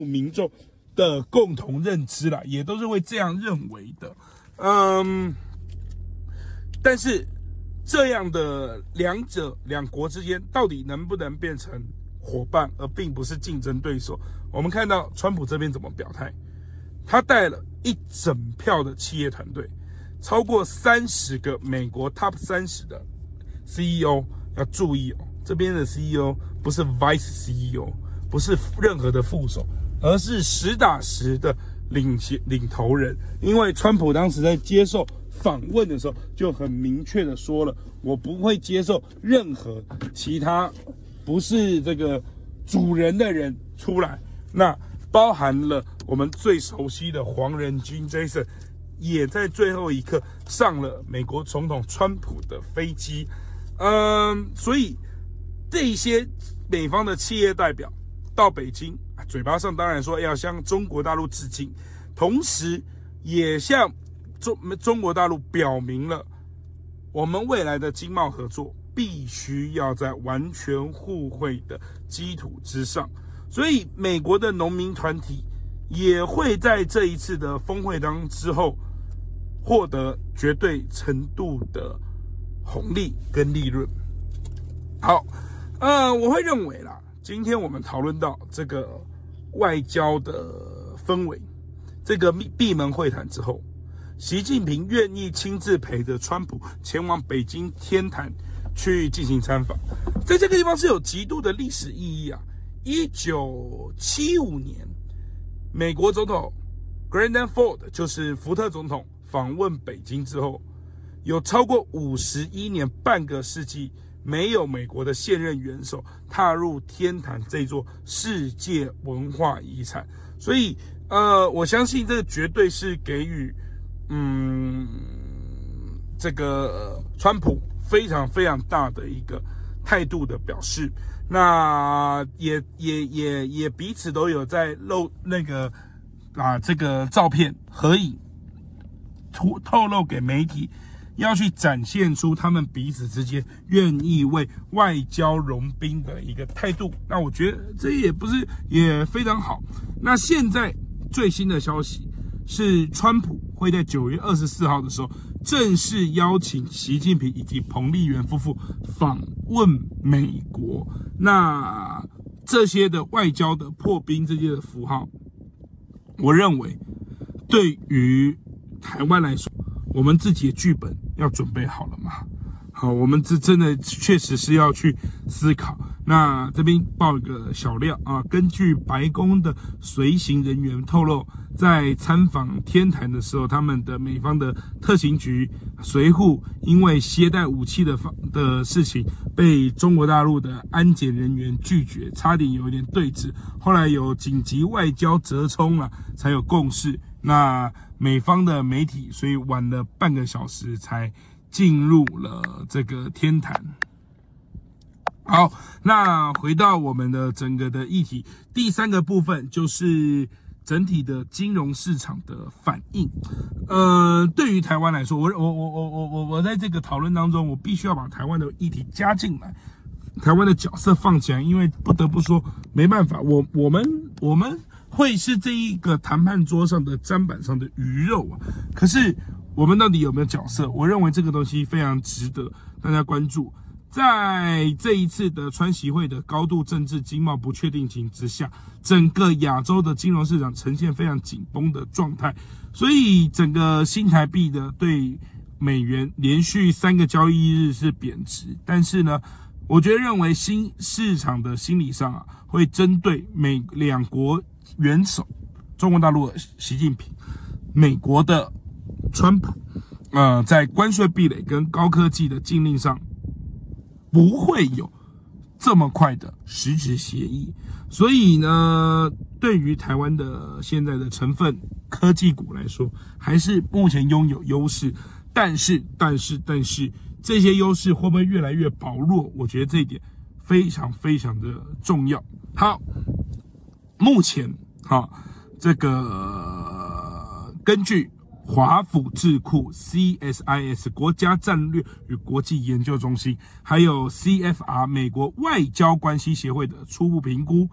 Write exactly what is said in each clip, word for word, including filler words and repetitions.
民众的共同认知啦，也都是会这样认为的。嗯，但是这样的两者两国之间到底能不能变成伙伴，而并不是竞争对手？我们看到川普这边怎么表态，他带了一整票的企业团队，超过三十个美国 Top 三十的 C E O， 要注意哦，这边的 C E O 不是 Vice C E O， 不是任何的副手，而是实打实的领领头人。因为川普当时在接受访问的时候，就很明确的说了，我不会接受任何其他不是这个主人的人出来。那包含了我们最熟悉的黄仁勋 Jason， 也在最后一刻上了美国总统川普的飞机。嗯，所以这些美方的企业代表到北京，嘴巴上当然说要向中国大陆致敬，同时也向中中国大陆表明了我们未来的经贸合作必须要在完全互惠的基础之上。所以美国的农民团体也会在这一次的峰会当之后获得绝对程度的红利跟利润。好，呃，我会认为啦，今天我们讨论到这个外交的氛围，这个闭门会谈之后，习近平愿意亲自陪着川普前往北京天坛去进行参访，在这个地方是有极度的历史意义啊。一九七五年，美国总统 Gerald Ford 就是福特总统访问北京之后，有超过五十一年，半个世纪没有美国的现任元首踏入天坛这座世界文化遗产。所以，呃，我相信这个绝对是给予，嗯，这个川普非常非常大的一个态度的表示。那也也也也彼此都有在露那个啊这个照片合影，透透露给媒体，要去展现出他们彼此之间愿意为外交融冰的一个态度。那我觉得这也不是也非常好。那现在最新的消息是，川普会在九月二十四号的时候正式邀请习近平以及彭丽媛夫妇访问美国。那这些的外交的破冰这些的符号，我认为对于台湾来说，我们自己的剧本要准备好了吗？好，我们这真的确实是要去思考。那这边爆一个小料啊，根据白宫的随行人员透露，在参访天坛的时候，他们的美方的特勤局随护因为携带武器的的事情被中国大陆的安检人员拒绝，差点有一点对峙，后来有紧急外交折冲了，才有共识。那美方的媒体所以晚了半个小时才进入了这个天坛。好，那回到我们的整个的议题，第三个部分就是整体的金融市场的反应。呃，对于台湾来说，我我我我我我我在这个讨论当中，我必须要把台湾的议题加进来，台湾的角色放起来，因为不得不说，没办法，我我们我们会是这一个谈判桌上的砧板上的鱼肉啊。可是我们到底有没有角色？我认为这个东西非常值得大家关注。在这一次的川习会的高度政治经贸不确定性之下，整个亚洲的金融市场呈现非常紧绷的状态，所以整个新台币的对美元连续三个交易日是贬值。但是呢，我觉得认为新市场的心理上啊，会针对美两国元首，中国大陆的习近平，美国的川普，呃，在关税壁垒跟高科技的禁令上，不会有这么快的实质协议。所以呢，对于台湾的现在的成分科技股来说，还是目前拥有优势。但是，但是，但是，这些优势会不会越来越薄弱？我觉得这一点非常非常的重要。好，目前哈，这个根据华府智库 C S I S 国家战略与国际研究中心，还有 C F R 美国外交关系协会的初步评估，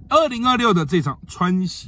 二零二六的这场川习